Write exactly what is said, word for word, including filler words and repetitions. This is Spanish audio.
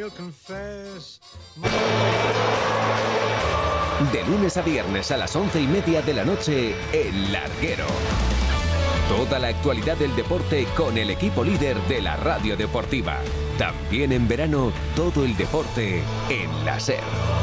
De lunes a viernes a las once y media de la noche, El Larguero. Toda la actualidad del deporte con el equipo líder de la radio deportiva. También en verano, todo el deporte en la SER.